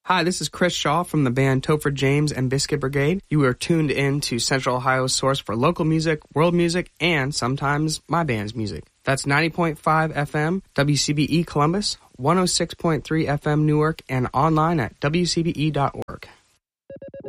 Hi, this is Chris Shaw from the band Topher James and Biscuit Brigade. You are tuned in to Central Ohio's source for local music, world music, and sometimes my band's music. That's 90.5 FM, WCBE Columbus, 106.3 FM Newark, and online at WCBE.org.